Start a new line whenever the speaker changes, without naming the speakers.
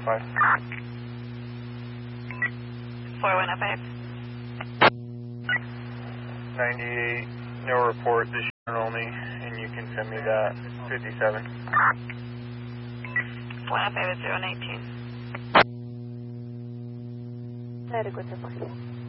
4105.
4105.
98, no report, this year only, and you can send me that 57.
4105 is 019.
Adequate to fine.